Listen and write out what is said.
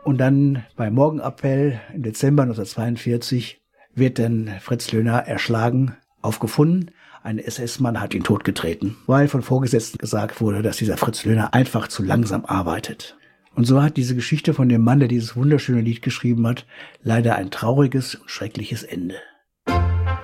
Und dann beim Morgenappell im Dezember 1942 wird dann Fritz Löhner erschlagen, aufgefunden. Ein SS-Mann hat ihn totgetreten, weil von Vorgesetzten gesagt wurde, dass dieser Fritz Löhner einfach zu langsam arbeitet. Und so hat diese Geschichte von dem Mann, der dieses wunderschöne Lied geschrieben hat, leider ein trauriges und schreckliches Ende.